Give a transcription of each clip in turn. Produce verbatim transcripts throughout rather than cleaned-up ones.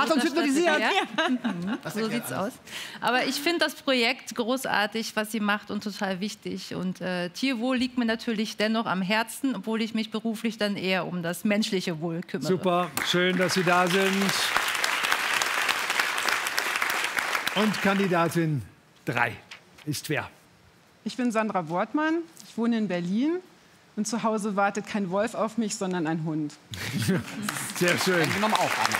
Achtung, hypnotisiert! Ja. Mhm. So sieht's aus. Aber ich finde das Projekt großartig, was sie macht und total wichtig. Und äh, Tierwohl liegt mir natürlich dennoch am Herzen, obwohl ich mich beruflich dann eher um das menschliche Wohl kümmere. Super, schön, dass Sie da sind. Und Kandidatin drei ist wer? Ich bin Sandra Wortmann, ich wohne in Berlin und zu Hause wartet kein Wolf auf mich, sondern ein Hund. Sehr schön. Genommen auch, Anna.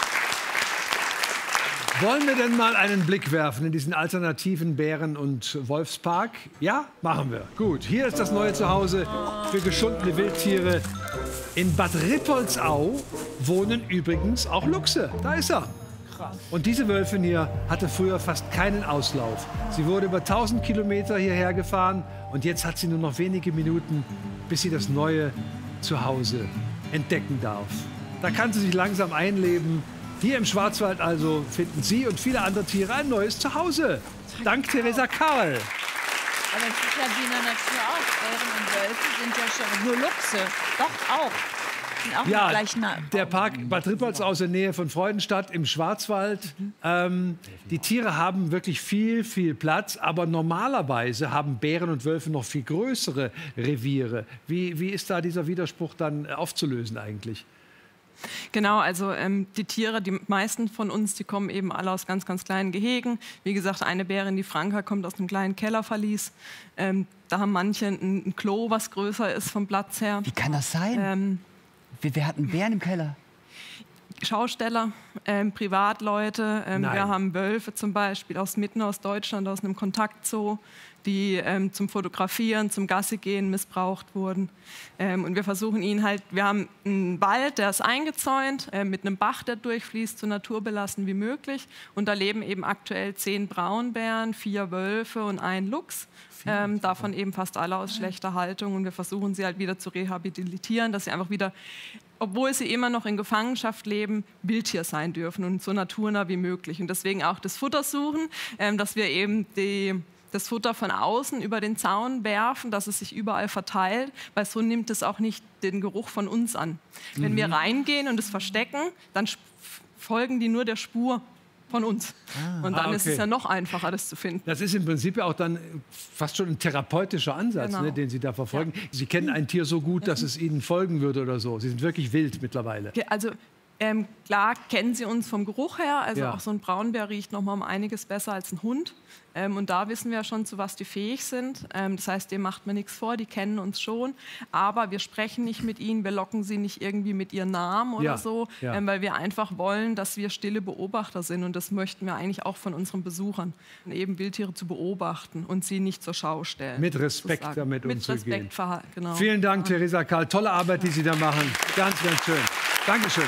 Wollen wir denn mal einen Blick werfen in diesen alternativen Bären- und Wolfspark? Ja, machen wir. Gut, hier ist das neue Zuhause für geschundene Wildtiere. In Bad Rippoldsau wohnen übrigens auch Luchse. Da ist er. Und diese Wölfin hier hatte früher fast keinen Auslauf. Sie wurde über tausend Kilometer hierher gefahren und jetzt hat sie nur noch wenige Minuten, bis sie das neue Zuhause entdecken darf. Da kann sie sich langsam einleben. Hier im Schwarzwald also finden Sie und viele andere Tiere ein neues Zuhause. Dank Theresa Karl. Aber es ist ja wie in der Natur auch. Bären und Wölfe sind ja schon nur Luchse. Doch auch. Sind auch Ja, gleich nah. der Park Bad Rippoldsau aus der Nähe von Freudenstadt im Schwarzwald. Ähm, die Tiere haben wirklich viel, viel Platz, aber normalerweise haben Bären und Wölfe noch viel größere Reviere. Wie, wie ist da dieser Widerspruch dann aufzulösen eigentlich? Genau, also ähm, die Tiere, die meisten von uns, die kommen eben alle aus ganz, ganz kleinen Gehegen. Wie gesagt, eine Bärin, die Franka, kommt aus einem kleinen Kellerverlies. Ähm, da haben manche ein, ein Klo, was größer ist vom Platz her. Wie kann das sein? Ähm, Wer, wer hat einen Bären im Keller? Schausteller, ähm, Privatleute. Ähm, Nein. wir haben Wölfe zum Beispiel aus mitten aus Deutschland, aus einem Kontaktzoo, die ähm, zum Fotografieren, zum Gassigehen missbraucht wurden. Ähm, und wir versuchen ihn halt, wir haben einen Wald, der ist eingezäunt, äh, mit einem Bach, der durchfließt, so naturbelassen wie möglich. Und da leben eben aktuell zehn Braunbären, vier Wölfe und ein Luchs. Ähm, davon eben fast alle aus schlechter Haltung. Und wir versuchen sie halt wieder zu rehabilitieren, dass sie einfach wieder, obwohl sie immer noch in Gefangenschaft leben, Wildtier sein dürfen und so naturnah wie möglich. Und deswegen auch das Futter suchen, ähm, dass wir eben die, das Futter von außen über den Zaun werfen, dass es sich überall verteilt, weil so nimmt es auch nicht den Geruch von uns an. Mhm. Wenn wir reingehen und es verstecken, dann folgen die nur der Spur von uns. Ah, und dann ah, okay. ist es ja noch einfacher, das zu finden. Das ist im Prinzip ja auch dann fast schon ein therapeutischer Ansatz, genau. ne, den Sie da verfolgen. Ja. Sie kennen ein Tier so gut, dass es Ihnen folgen würde oder so. Sie sind wirklich wild mittlerweile. Also ähm, klar kennen Sie uns vom Geruch her. Also ja. auch so ein Braunbär riecht noch mal um einiges besser als ein Hund. Ähm, und da wissen wir schon, zu was die fähig sind. Ähm, das heißt, dem macht man nichts vor, die kennen uns schon. Aber wir sprechen nicht mit ihnen, wir locken sie nicht irgendwie mit ihren Namen oder ja. so, ja. ähm, weil wir einfach wollen, dass wir stille Beobachter sind. Und das möchten wir eigentlich auch von unseren Besuchern, eben Wildtiere zu beobachten und sie nicht zur Schau stellen. Mit Respekt damit mit umzugehen. Respekt, genau. Vielen Dank, ja. Theresa Karl. Tolle Arbeit, die Sie da machen. Ganz, ganz schön. Dankeschön.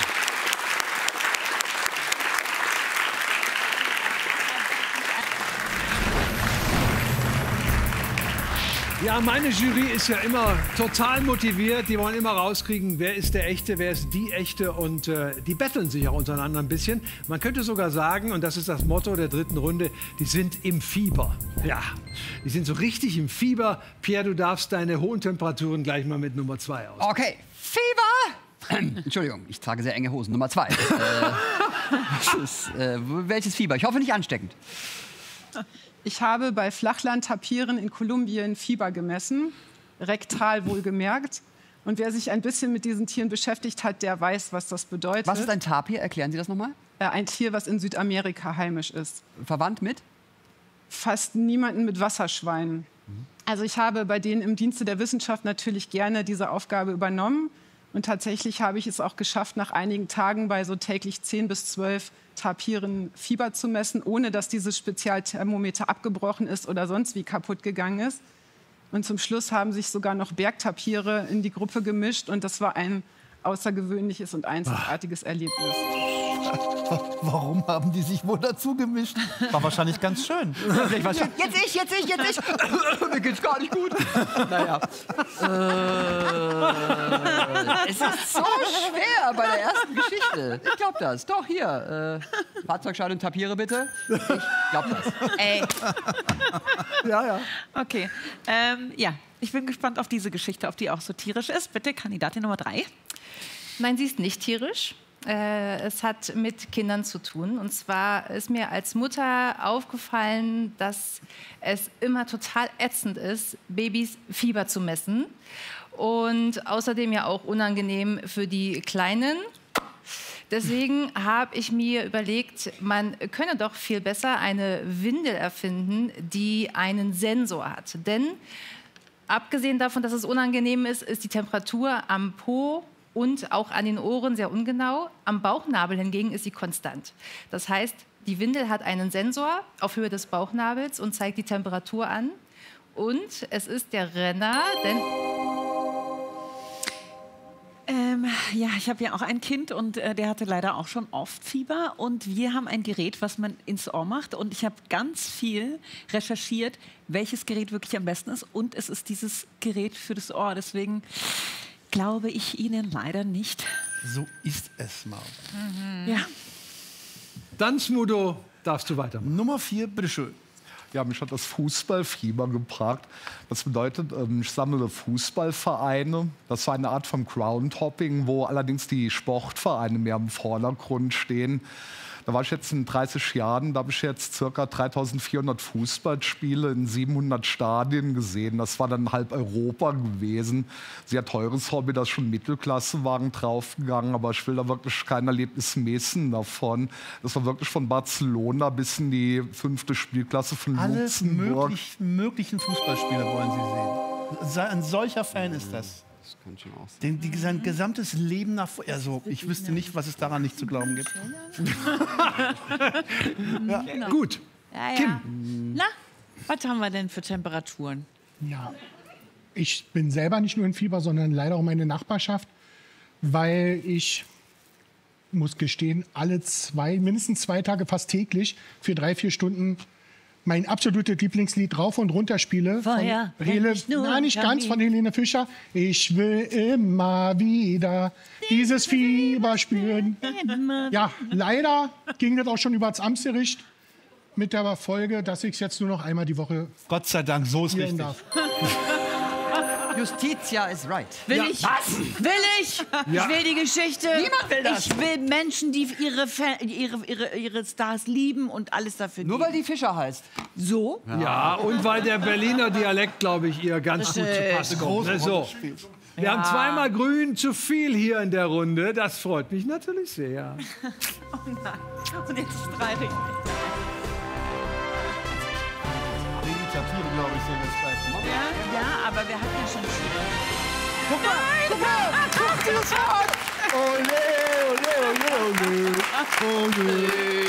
Ja, meine Jury ist ja immer total motiviert. Die wollen immer rauskriegen, wer ist der Echte, wer ist die Echte. Und äh, die betteln sich auch untereinander ein bisschen. Man könnte sogar sagen, und das ist das Motto der dritten Runde, die sind im Fieber. Ja, die sind so richtig im Fieber. Pierre, du darfst deine hohen Temperaturen gleich mal mit Nummer zwei aus. Okay, Fieber! Entschuldigung, ich trage sehr enge Hosen. Nummer zwei. äh, das ist, äh, welches Fieber? Ich hoffe nicht ansteckend. Ich habe bei Flachlandtapiren in Kolumbien Fieber gemessen, rektal wohlgemerkt. Und wer sich ein bisschen mit diesen Tieren beschäftigt hat, der weiß, was das bedeutet. Was ist ein Tapir? Erklären Sie das nochmal. Ein Tier, was in Südamerika heimisch ist. Verwandt mit? Fast niemanden mit Wasserschweinen. Also ich habe bei denen im Dienste der Wissenschaft natürlich gerne diese Aufgabe übernommen. Und tatsächlich habe ich es auch geschafft, nach einigen Tagen bei so täglich zehn bis zwölf Tapiren Fieber zu messen, ohne dass dieses Spezialthermometer abgebrochen ist oder sonst wie kaputt gegangen ist. Und zum Schluss haben sich sogar noch Bergtapire in die Gruppe gemischt. Und das war ein außergewöhnliches und einzigartiges Erlebnis. Warum haben die sich wohl dazu gemischt? War wahrscheinlich ganz schön. Vielleicht war schön. Jetzt ich, jetzt ich, jetzt ich. Mir geht's gar nicht gut. Naja. Äh, es ist so schwer bei der ersten Geschichte. Ich glaub das. Doch, hier. Äh, Fahrzeugschein und Tapiere bitte. Ich glaub das. Ey. Ja, ja. Okay. Ähm, ja, ich bin gespannt auf diese Geschichte, ob die auch so tierisch ist. Bitte, Kandidatin Nummer drei. Nein, sie ist nicht tierisch. Äh, es hat mit Kindern zu tun. Und zwar ist mir als Mutter aufgefallen, dass es immer total ätzend ist, Babys Fieber zu messen. Und außerdem ja auch unangenehm für die Kleinen. Deswegen habe ich mir überlegt, man könne doch viel besser eine Windel erfinden, die einen Sensor hat. Denn abgesehen davon, dass es unangenehm ist, ist die Temperatur am Po und auch an den Ohren sehr ungenau. Am Bauchnabel hingegen ist sie konstant. Das heißt, die Windel hat einen Sensor auf Höhe des Bauchnabels und zeigt die Temperatur an. Und es ist der Renner, denn... Ähm, ja, ich habe ja auch ein Kind und äh, der hatte leider auch schon oft Fieber. Und wir haben ein Gerät, was man ins Ohr macht. Und ich habe ganz viel recherchiert, welches Gerät wirklich am besten ist. Und es ist dieses Gerät für das Ohr. Deswegen glaube ich Ihnen leider nicht. So ist es mal. Mhm. Ja. Dann, Smudo, darfst du weitermachen. Nummer vier, bitteschön. Ja, mich hat das Fußballfieber geprägt. Das bedeutet, ich sammle Fußballvereine. Das war eine Art von Groundhopping, wo allerdings die Sportvereine mehr im Vordergrund stehen. Da war ich jetzt in dreißig Jahren, da habe ich jetzt ca. dreitausendvierhundert Fußballspiele in siebenhundert Stadien gesehen. Das war dann halb Europa gewesen. Sehr teures Hobby, das schon Mittelklassewagen draufgegangen, aber ich will da wirklich kein Erlebnis messen davon. Das war wirklich von Barcelona bis in die fünfte Spielklasse von Alles Luxemburg. möglich, möglichen Fußballspieler wollen Sie sehen. Ein solcher Fan ist das. Das kann schon auch sein. Den, die, sein gesamtes Leben nach vor. Also, ich wüsste nicht, was es daran nicht zu glauben gibt. Ja. Gut. Ja, ja. Kim. Na, was haben wir denn für Temperaturen? Ja, ich bin selber nicht nur in Fieber, sondern leider auch meine Nachbarschaft, weil ich, muss gestehen, alle zwei, mindestens zwei Tage fast täglich für drei, vier Stunden mein absolutes Lieblingslied rauf und runter spiele. Woher? Von Hele, nein, nicht ganz, von Helene Fischer. Ich will immer wieder dieses Fieber spüren. Ja, leider ging das auch schon über das Amtsgericht mit der Folge, dass ich es jetzt nur noch einmal die Woche Gott sei Dank, so ist richtig. darf. Justitia is right. Will Ja. ich? Was? Will ich? Ja. Ich will die Geschichte. Niemand will das. Ich will Menschen, die ihre, Fa- ihre, ihre, ihre Stars lieben und alles dafür Nur geben. weil die Fischer heißt. So? Ja, und weil der Berliner Dialekt, glaube ich, ihr ganz gut zu Pass kommt. Ne, so. Wir haben zweimal grün zu viel hier in der Runde. Das freut mich natürlich sehr. Oh nein. Und jetzt streite ich mich. Satire, glaube ich, sehen wir es gleich. Ja, ja, aber wir hatten ja schon viele. Guck mal, guck mal, guck dir das mal an. Ole, ole, ole, ole,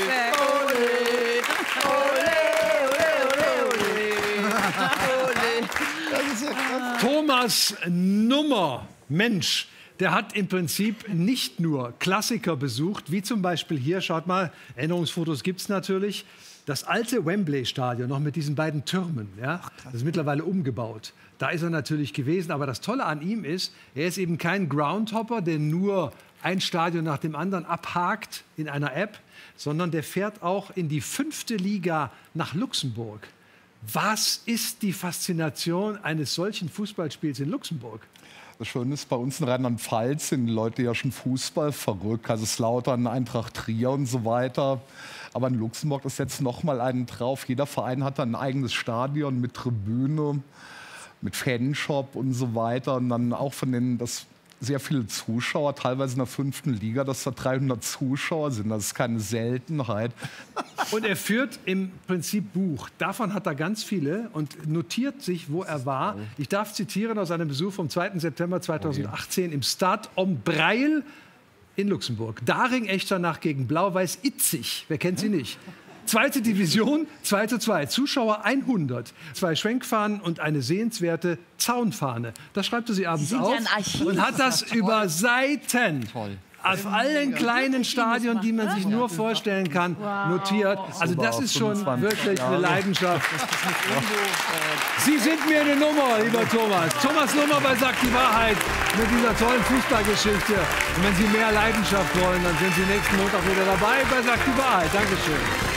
ole. Thomas Nummer, Mensch, der hat im Prinzip nicht nur Klassiker besucht, wie zum Beispiel hier, schaut mal, Erinnerungsfotos gibt es natürlich, das alte Wembley-Stadion, noch mit diesen beiden Türmen, ja, das ist mittlerweile umgebaut. Da ist er natürlich gewesen, aber das Tolle an ihm ist, er ist eben kein Groundhopper, der nur ein Stadion nach dem anderen abhakt in einer App, sondern der fährt auch in die fünfte Liga nach Luxemburg. Was ist die Faszination eines solchen Fußballspiels in Luxemburg? Das Schöne ist, bei uns in Rheinland-Pfalz sind die Leute ja schon Fußball verrückt. Kaiserslautern, Eintracht Trier und so weiter. Aber in Luxemburg ist jetzt noch mal einen drauf. Jeder Verein hat ein eigenes Stadion mit Tribüne, mit Fanshop und so weiter. Und dann auch von den, das sehr viele Zuschauer, teilweise in der fünften Liga, dass da dreihundert Zuschauer sind. Das ist keine Seltenheit. Und er führt im Prinzip Buch. Davon hat er ganz viele und notiert sich, wo er war. Ich darf zitieren aus einem Besuch vom zweiten September zweitausendachtzehn im Stade Ombreil in Luxemburg. Daring Echternach gegen Blau-Weiß Itzig. Wer kennt sie nicht? Zweite Division, zwei zu zwei. Zuschauer hundert. Zwei Schwenkfahnen und eine sehenswerte Zaunfahne. Das schreibte sie abends Sie sind auf ja ein Archiv. und hat das über Seiten Toll. auf allen kleinen Stadien, die man sich nur vorstellen kann, notiert. Also das ist schon wirklich eine Leidenschaft. Sie sind mir eine Nummer, lieber Thomas. Thomas Nummer bei Sagt die Wahrheit mit dieser tollen Fußballgeschichte. Und wenn Sie mehr Leidenschaft wollen, dann sind Sie nächsten Montag wieder dabei bei Sagt die Wahrheit. Dankeschön.